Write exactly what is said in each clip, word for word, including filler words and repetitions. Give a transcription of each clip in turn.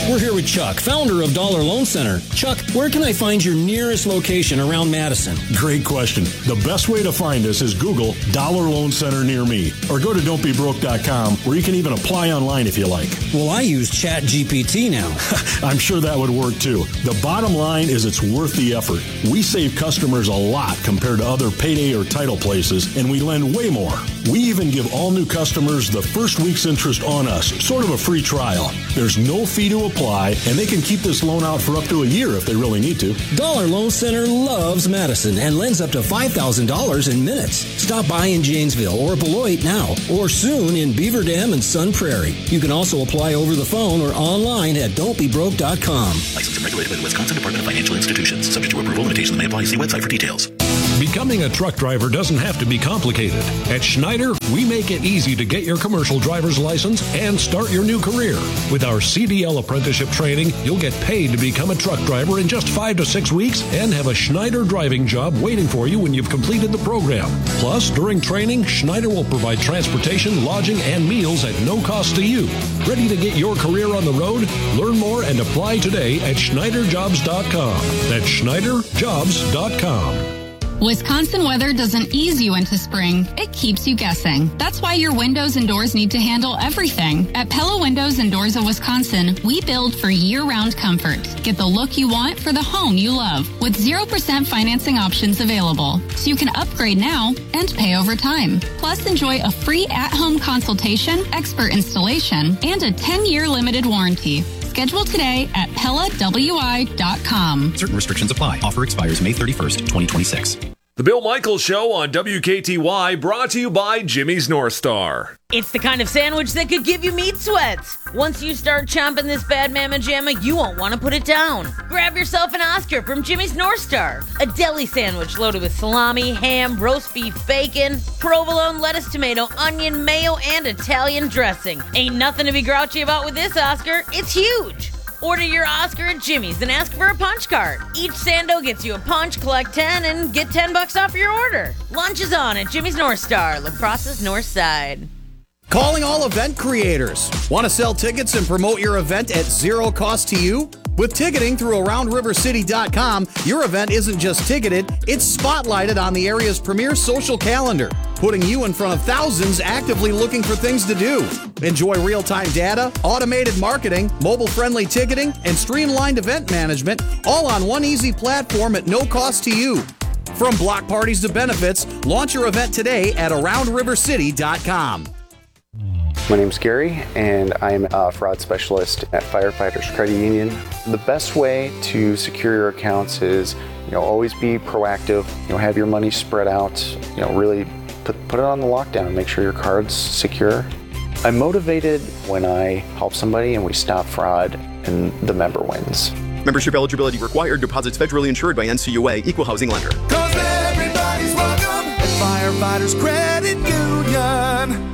We're here with Chuck, founder of Dollar Loan Center. Chuck, where can I find your nearest location around Madison? Great question. The best way to find us is Google Dollar Loan Center near me, or go to don't be broke dot com, where you can even apply online if you like. Well, I use Chat G P T now. I'm sure that would work too. The bottom line is it's worth the effort. We save customers a lot compared to other payday or title places, and we lend way more. We even give all new customers the first week's interest on us, sort of a free trial. There's no fee to apply, and they can keep this loan out for up to a year if they really need to. Dollar Loan Center loves Madison and lends up to five thousand dollars in minutes. Stop by in Janesville or Beloit now, or soon in Beaver Dam and Sun Prairie. You can also apply over the phone or online at don't be broke dot com. Licensed and regulated by the Wisconsin Department of Financial Institutions. Subject to approval, limitations may apply. See website for details. Becoming a truck driver doesn't have to be complicated. At Schneider, we make it easy to get your commercial driver's license and start your new career. With our C D L apprenticeship training, you'll get paid to become a truck driver in just five to six weeks and have a Schneider driving job waiting for you when you've completed the program. Plus, during training, Schneider will provide transportation, lodging, and meals at no cost to you. Ready to get your career on the road? Learn more and apply today at Schneider Jobs dot com. That's Schneider Jobs dot com. Wisconsin weather doesn't ease you into spring. It keeps you guessing. That's why your windows and doors need to handle everything. At Pella Windows and Doors of Wisconsin, we build for year-round comfort. Get the look you want for the home you love with zero percent financing options available. So you can upgrade now and pay over time. Plus, enjoy a free at-home consultation, expert installation, and a ten-year limited warranty. Schedule today at Pella W I dot com. Certain restrictions apply. Offer expires May thirty-first, twenty twenty-six. The Bill Michaels Show on W K T Y, brought to you by Jimmy's North Star. It's the kind of sandwich that could give you meat sweats. Once you start chomping this bad mamma jamma, you won't want to put it down. Grab yourself an Oscar from Jimmy's North Star. A deli sandwich loaded with salami, ham, roast beef, bacon, provolone, lettuce, tomato, onion, mayo, and Italian dressing. Ain't nothing to be grouchy about with this Oscar. It's huge. Order your Oscar at Jimmy's and ask for a punch card. Each Sando gets you a punch, collect ten, and get ten bucks off your order. Lunch is on at Jimmy's North Star, La Crosse's North Side. Calling all event creators. Want to sell tickets and promote your event at zero cost to you? With ticketing through around river city dot com, your event isn't just ticketed, it's spotlighted on the area's premier social calendar, putting you in front of thousands actively looking for things to do. Enjoy real-time data, automated marketing, mobile-friendly ticketing, and streamlined event management, all on one easy platform at no cost to you. From block parties to benefits, launch your event today at around river city dot com. My name's Gary, and I'm a fraud specialist at Firefighters Credit Union. The best way to secure your accounts is, you know, always be proactive. You know, have your money spread out. You know, really put put it on the lockdown. Make sure your card's secure. I'm motivated when I help somebody and we stop fraud, and the member wins. Membership eligibility required. Deposits federally insured by N C U A. Equal housing lender. Cause everybody's welcome at Firefighters Credit Union.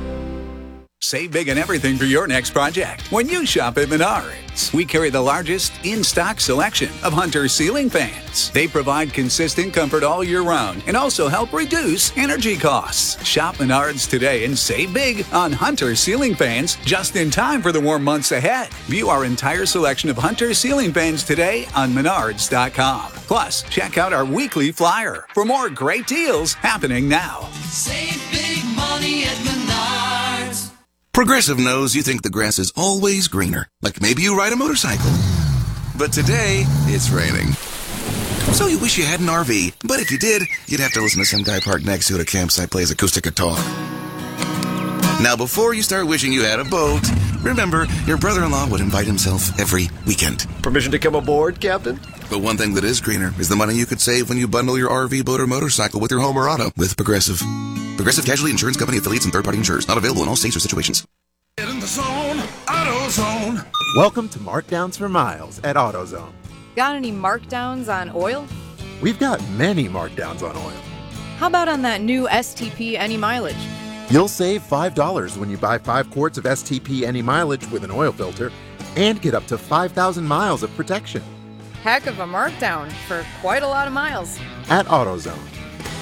Save big on everything for your next project when you shop at Menards. We carry the largest in-stock selection of Hunter ceiling fans. They provide consistent comfort all year round and also help reduce energy costs. Shop Menards today and save big on Hunter ceiling fans just in time for the warm months ahead. View our entire selection of Hunter ceiling fans today on menards dot com. Plus, check out our weekly flyer for more great deals happening now. Save big money at Menards. Progressive knows you think the grass is always greener, like maybe you ride a motorcycle. But today, it's raining. So you wish you had an R V, but if you did, you'd have to listen to some guy parked next to it at a campsite plays acoustic guitar. Now, before you start wishing you had a boat, remember, your brother-in-law would invite himself every weekend. Permission to come aboard, Captain? But one thing that is greener is the money you could save when you bundle your R V, boat, or motorcycle with your home or auto with Progressive. Progressive Casualty Insurance Company affiliates and third-party insurers. Not available in all states or situations. Get in the zone, AutoZone. Welcome to Markdowns for Miles at AutoZone. Got any markdowns on oil? We've got many markdowns on oil. How about on that new S T P Any Mileage? You'll save five dollars when you buy five quarts of S T P Any Mileage with an oil filter and get up to five thousand miles of protection. Heck of a markdown for quite a lot of miles. At AutoZone.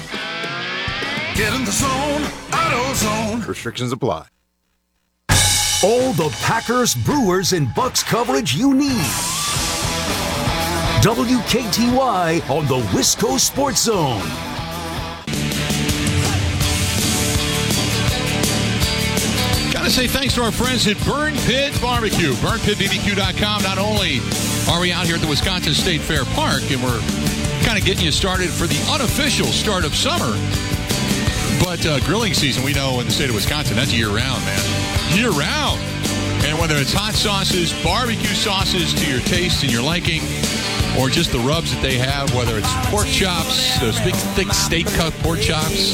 Get in the zone, AutoZone. Restrictions apply. All the Packers, Brewers, and Bucks coverage you need. W K T Y on the Wisco Sports Zone. Gotta say thanks to our friends at Burn Pit Barbecue. burn pit b b q dot com. Not only are we out here at the Wisconsin State Fair Park, and we're kind of getting you started for the unofficial start of summer, but uh, grilling season, we know in the state of Wisconsin, that's year-round, man. Year-round. And whether it's hot sauces, barbecue sauces to your taste and your liking, or just the rubs that they have, whether it's pork chops, those big, thick steak-cut pork chops,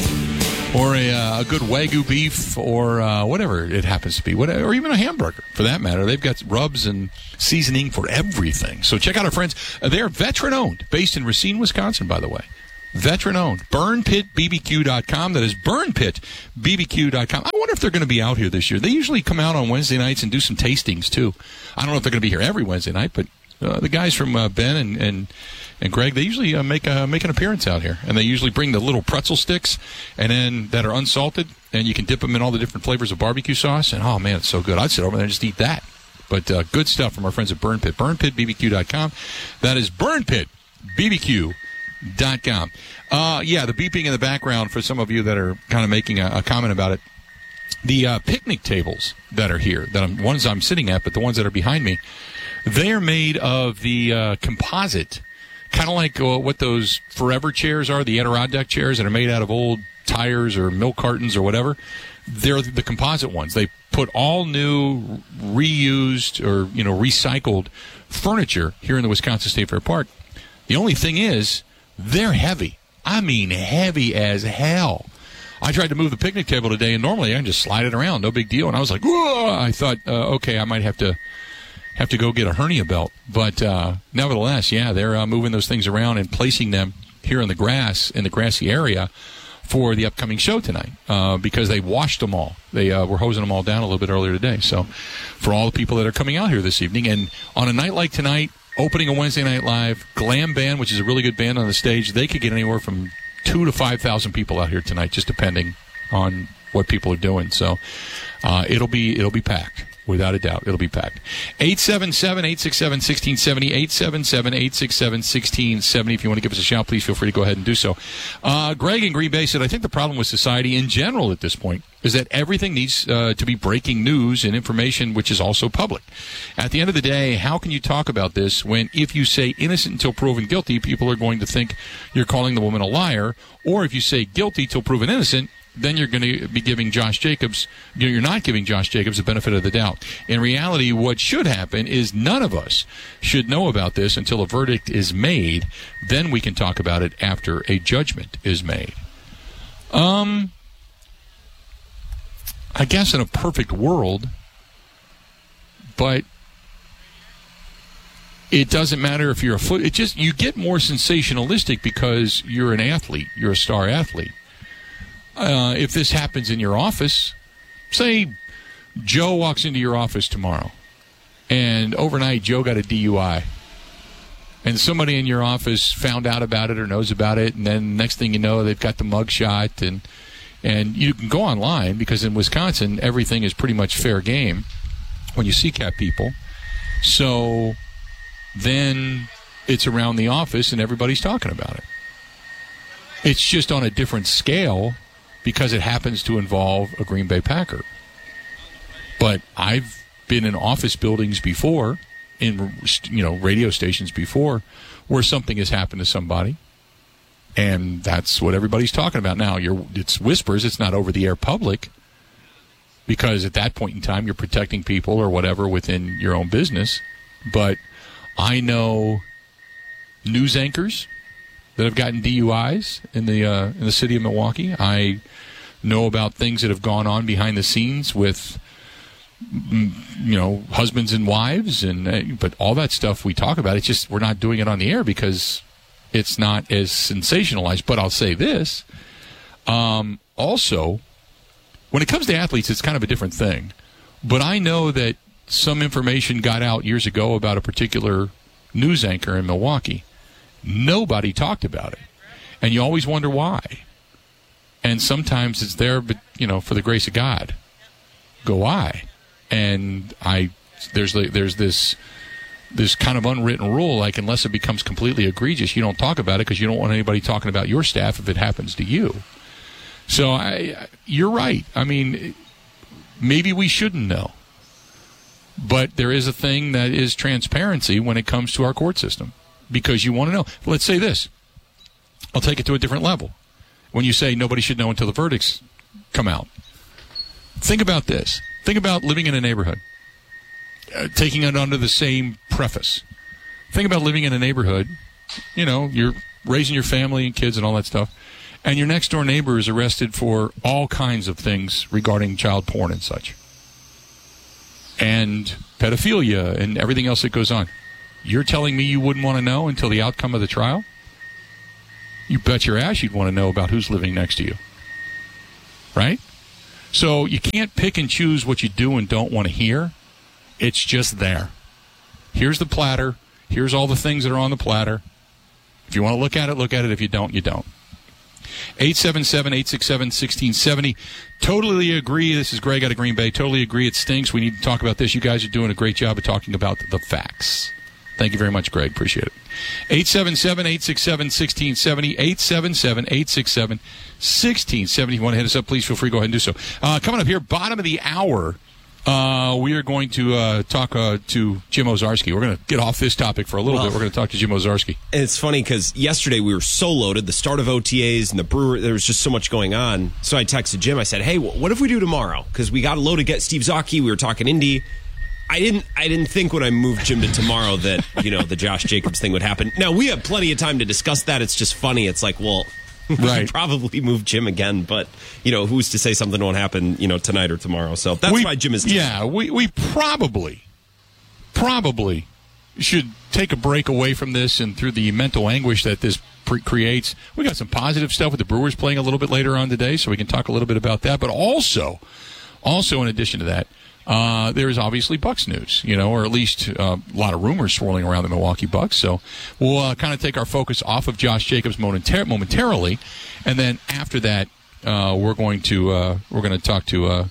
or a, uh, a good Wagyu beef, or uh, whatever it happens to be, whatever, or even a hamburger, for that matter. They've got rubs and seasoning for everything. So check out our friends. Uh, they're veteran-owned, based in Racine, Wisconsin, by the way. Veteran-owned. burn pit b b q dot com. That is burn pit b b q dot com. I wonder if they're going to be out here this year. They usually come out on Wednesday nights and do some tastings, too. I don't know if they're going to be here every Wednesday night, but uh, the guys from uh, Ben and, and and Greg, they usually uh, make a, make an appearance out here. And they usually bring the little pretzel sticks and then that are unsalted, and you can dip them in all the different flavors of barbecue sauce. And, oh, man, it's so good. I'd sit over there and just eat that. But uh, good stuff from our friends at Burn Pit. burn pit b b q dot com. That is burn pit b b q dot com. Uh, yeah, the beeping in the background for some of you that are kind of making a, a comment about it. The uh, picnic tables that are here, that I'm, ones I'm sitting at, but the ones that are behind me, they are made of the uh, composite, kind of like uh, what those Forever chairs are, the Adirondack chairs that are made out of old tires or milk cartons or whatever. They're the composite ones. They put all new, reused, or you know, recycled furniture here in the Wisconsin State Fair Park. The only thing is, they're heavy. I mean, heavy as hell. I tried to move the picnic table today, and normally I can just slide it around, no big deal. And I was like, whoa! I thought, uh, okay, I might have to have to go get a hernia belt. But uh, nevertheless, yeah, they're uh, moving those things around and placing them here in the grass, in the grassy area, for the upcoming show tonight, uh, because they washed them all. They uh, were hosing them all down a little bit earlier today. So for all the people that are coming out here this evening, and on a night like tonight, opening a Wednesday Night Live, Glam Band, which is a really good band on the stage, they could get anywhere from two to five thousand people out here tonight, just depending on what people are doing. So uh, it'll be it'll be packed. Without a doubt, it'll be packed. eight seven seven, eight six seven, one six seven zero, eight seven seven, eight six seven, one six seven zero. If you want to give us a shout, please feel free to go ahead and do so. Uh, Greg in Green Bay said, I think the problem with society in general at this point is that everything needs uh, to be breaking news and information which is also public. At the end of the day, how can you talk about this when if you say innocent until proven guilty, people are going to think you're calling the woman a liar, or if you say guilty till proven innocent, then you're going to be giving Josh Jacobs, you're not giving Josh Jacobs the benefit of the doubt. In reality, what should happen is none of us should know about this until a verdict is made. Then we can talk about it after a judgment is made. Um, I guess in a perfect world, but it doesn't matter if you're a foot. It just, you get more sensationalistic because you're an athlete. You're a star athlete. Uh, if this happens in your office, say Joe walks into your office tomorrow, and overnight Joe got a D U I, and somebody in your office found out about it or knows about it, and then next thing you know, they've got the mugshot, and and you can go online because in Wisconsin everything is pretty much fair game when you C CAT people. So then it's around the office and everybody's talking about it. It's just on a different scale, because it happens to involve a Green Bay Packer. But I've been in office buildings before, in you know radio stations before, where something has happened to somebody, and that's what everybody's talking about now. You're, it's whispers, it's not over-the-air public, because at that point in time you're protecting people or whatever within your own business. But I know news anchors that have gotten D U Is in the uh, in the city of Milwaukee. I know about things that have gone on behind the scenes with, you know, husbands and wives, and uh, but all that stuff we talk about. It's just we're not doing it on the air because it's not as sensationalized. But I'll say this: um, also, when it comes to athletes, it's kind of a different thing. But I know that some information got out years ago about a particular news anchor in Milwaukee. Nobody talked about it. And you always wonder why. And sometimes it's there, but, you know, for the grace of God. Go why? And I there's there's this this kind of unwritten rule, like unless it becomes completely egregious, you don't talk about it because you don't want anybody talking about your staff if it happens to you. So I, you're right. I mean, maybe we shouldn't know. But there is a thing that is transparency when it comes to our court system because you want to know. Let's say this. I'll take it to a different level. When you say nobody should know until the verdicts come out. Think about this. Think about living in a neighborhood, uh, taking it under the same preface. Think about living in a neighborhood, you know, you're raising your family and kids and all that stuff, and your next door neighbor is arrested for all kinds of things regarding child porn and such. And pedophilia and everything else that goes on. You're telling me you wouldn't want to know until the outcome of the trial? You bet your ass you'd want to know about who's living next to you. Right? So you can't pick and choose what you do and don't want to hear. It's just there. Here's the platter. Here's all the things that are on the platter. If you want to look at it, look at it. If you don't, you don't. eight seven seven, eight six seven, one six seven zero. Totally agree. This is Greg out of Green Bay. Totally agree. It stinks. We need to talk about this. You guys are doing a great job of talking about the facts. Thank you very much, Greg. Appreciate it. eight seven seven, eight six seven, one six seven zero. eight seven seven, eight six seven, one six seven zero. If you want to hit us up, please feel free to go ahead and do so. Uh, coming up here, bottom of the hour, uh, we are going to uh, talk uh, to Jim Owczarski. We're going to get off this topic for a little well, bit. We're going to talk to Jim Owczarski. And it's funny because yesterday we were so loaded, the start of O T As and the Brewer, there was just so much going on. So I texted Jim. I said, hey, what if we do tomorrow? Because we got a load to get Steve Zocchi. We were talking Indy. I didn't I didn't think when I moved Jim to tomorrow that, you know, the Josh Jacobs thing would happen. Now, we have plenty of time to discuss that. It's just funny. It's like, well, we right. should probably move Jim again. But, you know, who's to say something won't happen, you know, tonight or tomorrow? So that's we, why Jim is... Yeah, we, we probably, probably should take a break away from this and through the mental anguish that this pre- creates. We got some positive stuff with the Brewers playing a little bit later on today, so we can talk a little bit about that. But also, also in addition to that, Uh, there's obviously Bucks news, you know, or at least uh, a lot of rumors swirling around the Milwaukee Bucks. So we'll uh, kind of take our focus off of Josh Jacobs momentar- momentarily, and then after that, uh, we're going to uh, we're going to talk to uh,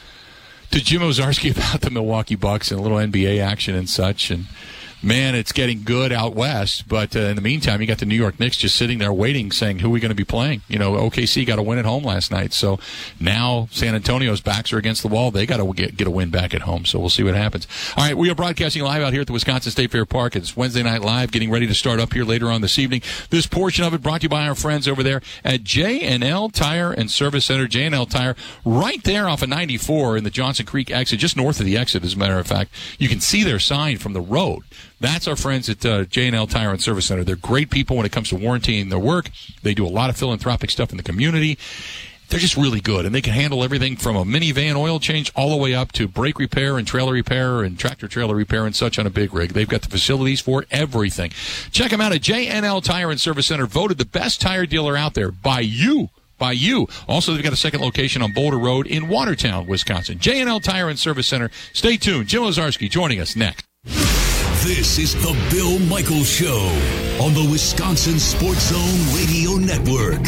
to Jim Owczarski about the Milwaukee Bucks and a little N B A action and such. And man, it's getting good out west. But uh, in the meantime, you got the New York Knicks just sitting there waiting, saying, who are we going to be playing? You know, O K C got a win at home last night. So now San Antonio's backs are against the wall. They got to get, get a win back at home. So we'll see what happens. All right, we are broadcasting live out here at the Wisconsin State Fair Park. It's Wednesday Night Live, getting ready to start up here later on this evening. This portion of it brought to you by our friends over there at J and L Tire and Service Center. J and L Tire right there off of ninety-four in the Johnson Creek exit, just north of the exit, as a matter of fact. You can see their sign from the road. That's our friends at uh, J and L Tire and Service Center. They're great people when it comes to warrantying their work. They do a lot of philanthropic stuff in the community. They're just really good, and they can handle everything from a minivan oil change all the way up to brake repair and trailer repair and tractor-trailer repair and such on a big rig. They've got the facilities for everything. Check them out at J and L Tire and Service Center, voted the best tire dealer out there by you. By you. Also, they've got a second location on Boulder Road in Watertown, Wisconsin. J and L Tire and Service Center. Stay tuned. Jim Owczarski joining us next. This is the Bill Michaels Show on the Wisconsin Sports Zone Radio Network.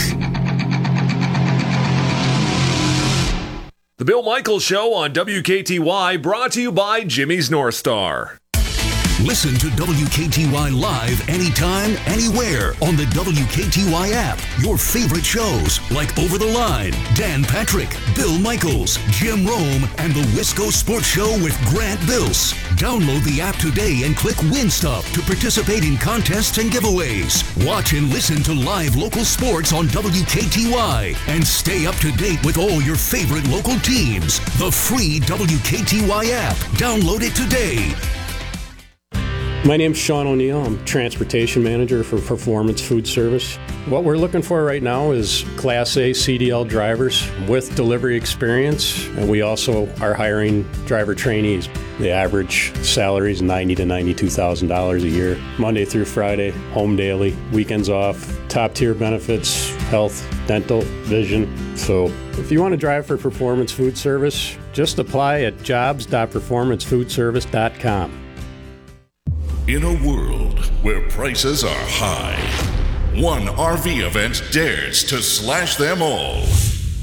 The Bill Michaels Show on W K T Y, brought to you by Jimmy's North Star. Listen to W K T Y live anytime, anywhere on the W K T Y app. Your favorite shows like Over the Line, Dan Patrick, Bill Michaels, Jim Rome, and the Wisco Sports Show with Grant Bills. Download the app today and click Win Stuff to participate in contests and giveaways. Watch and listen to live local sports on W K T Y and stay up to date with all your favorite local teams. The free W K T Y app. Download it today. My name's Sean O'Neill. I'm Transportation Manager for Performance Food Service. What we're looking for right now is Class A C D L drivers with delivery experience, and we also are hiring driver trainees. The average salary is ninety thousand to ninety-two thousand dollars a year, Monday through Friday, home daily, weekends off, top-tier benefits, health, dental, vision. So if you want to drive for Performance Food Service, just apply at jobs dot performance food service dot com. In a world where prices are high, one R V event dares to slash them all.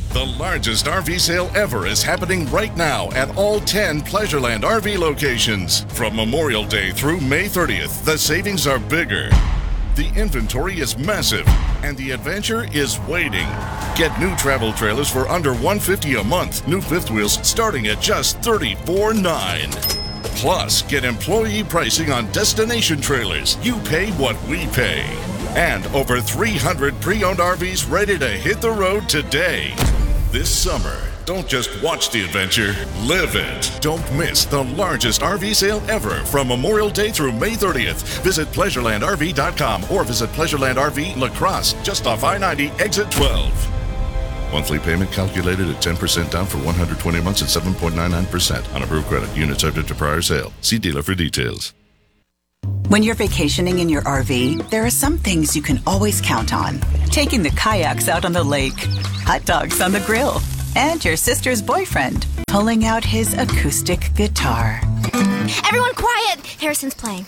The largest R V sale ever is happening right now at all ten Pleasureland R V locations. From Memorial Day through May thirtieth, the savings are bigger. The inventory is massive, and the adventure is waiting. Get new travel trailers for under one hundred fifty dollars a month. New fifth wheels starting at just thirty-four nine. Plus, get employee pricing on destination trailers. You pay what we pay. And over three hundred pre-owned R Vs ready to hit the road today. This summer, don't just watch the adventure, live it. Don't miss the largest R V sale ever from Memorial Day through May thirtieth. Visit pleasureland r v dot com or visit Pleasureland R V La Crosse, just off I ninety, exit twelve. Monthly payment calculated at ten percent down for one hundred twenty months at seven point nine nine percent on approved credit. Unit subject to prior sale. See dealer for details. When you're vacationing in your R V, there are some things you can always count on. Taking the kayaks out on the lake, hot dogs on the grill, and your sister's boyfriend pulling out his acoustic guitar. Everyone quiet! Harrison's playing.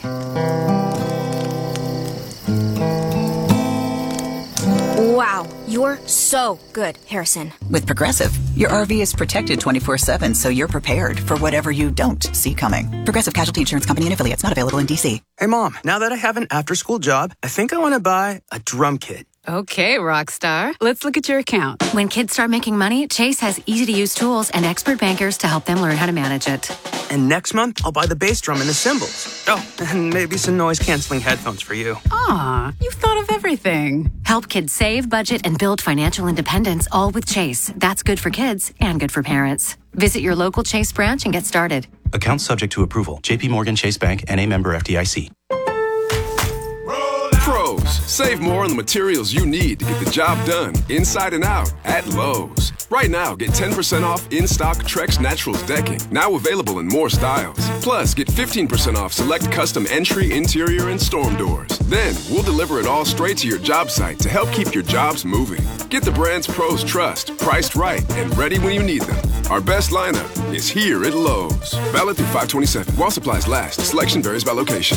Wow, you're so good, Harrison. With Progressive, your R V is protected twenty-four seven, so you're prepared for whatever you don't see coming. Progressive Casualty Insurance Company and affiliates, not available in D C. Hey, Mom, now that I have an after-school job, I think I want to buy a drum kit. Okay, Rockstar. Let's look at your account. When kids start making money, Chase has easy-to-use tools and expert bankers to help them learn how to manage it. And next month, I'll buy the bass drum and the cymbals. Oh, and maybe some noise-canceling headphones for you. Aw, you've thought of everything. Help kids save, budget, and build financial independence, all with Chase. That's good for kids and good for parents. Visit your local Chase branch and get started. Account subject to approval. J P Morgan Chase Bank, N A member F D I C. Pros, save more on the materials you need to get the job done inside and out at Lowe's. Right now, get ten percent off in-stock Trex Naturals decking, now available in more styles. Plus, get fifteen percent off select custom entry, interior, and storm doors. Then, we'll deliver it all straight to your job site to help keep your jobs moving. Get the brands pros trust, priced right, and ready when you need them. Our best lineup is here at Lowe's. Valid through five twenty-seven. While supplies last, selection varies by location.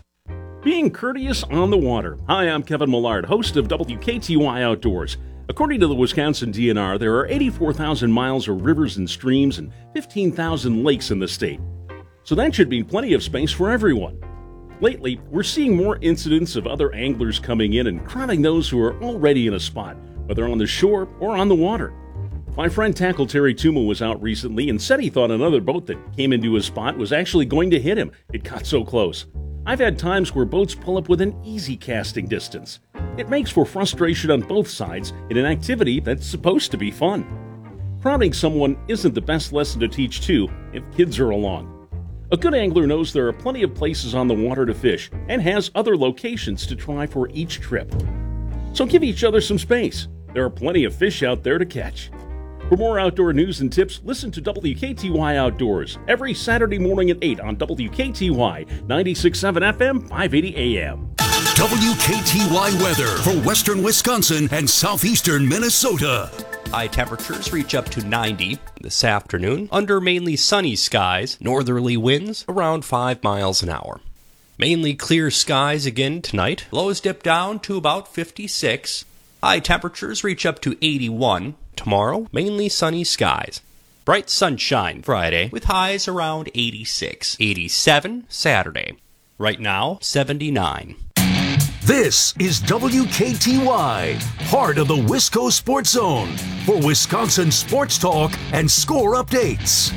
Being courteous on the water. Hi, I'm Kevin Millard, host of W K T Y Outdoors. According to the Wisconsin D N R, there are eighty-four thousand miles of rivers and streams and fifteen thousand lakes in the state. So that should mean plenty of space for everyone. Lately, we're seeing more incidents of other anglers coming in and crowding those who are already in a spot, whether on the shore or on the water. My friend Tackle Terry Tuma was out recently and said he thought another boat that came into his spot was actually going to hit him. It got so close. I've had times where boats pull up within easy casting distance. It makes for frustration on both sides in an activity that's supposed to be fun. Crowding someone isn't the best lesson to teach, too, if kids are along. A good angler knows there are plenty of places on the water to fish and has other locations to try for each trip. So give each other some space. There are plenty of fish out there to catch. For more outdoor news and tips, listen to W K T Y Outdoors every Saturday morning at eight on W K T Y ninety-six point seven F M, five eighty A M. W K T Y weather for western Wisconsin and southeastern Minnesota. High temperatures reach up to ninety this afternoon under mainly sunny skies, northerly winds around five miles an hour. Mainly clear skies again tonight. Lows dip down to about fifty-six. High temperatures reach up to eighty-one. Tomorrow, mainly sunny skies. Bright sunshine Friday with highs around eighty-six. eighty-seven Saturday. Right now, seventy-nine. This is W K T Y, part of the Wisco Sports Zone, for Wisconsin sports talk and score updates.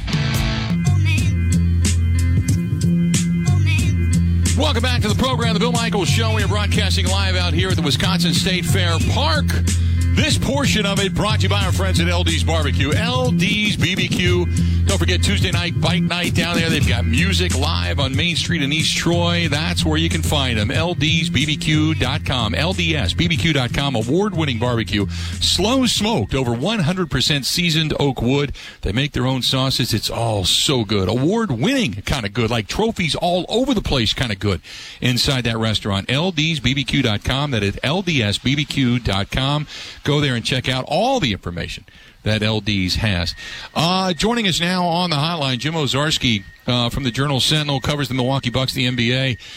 Welcome back to the program, The Bill Michaels Show. We are broadcasting live out here at the Wisconsin State Fair Park. This portion of it brought to you by our friends at L D's Barbecue. L D's B B Q. Don't forget Tuesday night bike night down there. They've got music live on Main Street in East Troy. That's where you can find them. L D's B B Q dot com. L D S B B Q dot com. Award-winning barbecue. Slow smoked over one hundred percent seasoned oak wood. They make their own sauces. It's all so good. Award-winning kind of good. Like trophies all over the place kind of good inside that restaurant. L D's B B Q dot com. That is L D S B B Q dot com. Go there and check out all the information that L D's has. Uh, joining us now on the hotline, Jim Owczarski uh, from the Journal Sentinel, covers the Milwaukee Bucks, the N B A.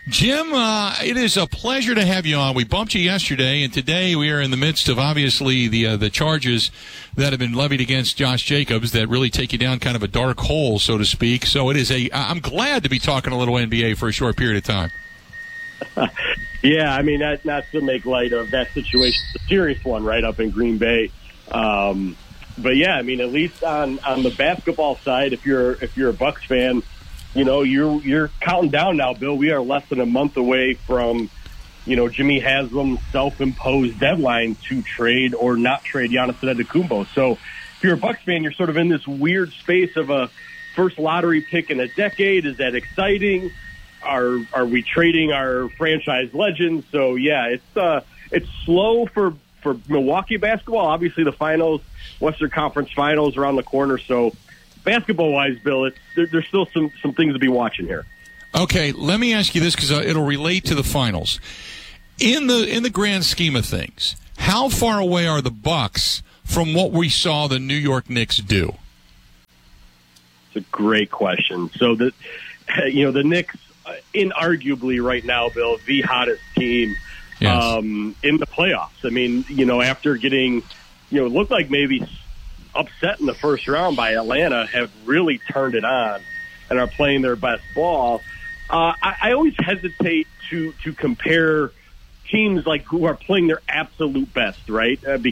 Jim, uh, it is a pleasure to have you on. We bumped you yesterday, and today we are in the midst of, obviously, the uh, the charges that have been levied against Josh Jacobs that really take you down kind of a dark hole, so to speak. So it is a. I'm glad to be talking a little N B A for a short period of time. Yeah, I mean, not, not to make light of that situation. It's a serious one right up in Green Bay. Um, but, yeah, I mean, at least on, on the basketball side, if you're if you're a Bucks fan, you know, you're you're counting down now, Bill. We are less than a month away from, you know, Jimmy Haslam's self-imposed deadline to trade or not trade Giannis Antetokounmpo. So if you're a Bucks fan, you're sort of in this weird space of a first lottery pick in a decade. Is that exciting? Are are we trading our franchise legends? So, yeah, it's uh, it's slow for, for Milwaukee basketball. Obviously, the finals, Western Conference finals around the corner. So, basketball-wise, Bill, it's, there, there's still some, some things to be watching here. Okay, let me ask you this because uh, it'll relate to the finals. In the in the grand scheme of things, how far away are the Bucks from what we saw the New York Knicks do? It's a great question. So, the you know, the Knicks, uh, inarguably right now, Bill, the hottest team yes. um, in the playoffs. I mean, you know, after getting, you know, it looked like maybe upset in the first round by Atlanta, have really turned it on and are playing their best ball. Uh, I, I always hesitate to to compare teams like who are playing their absolute best, right? Uh,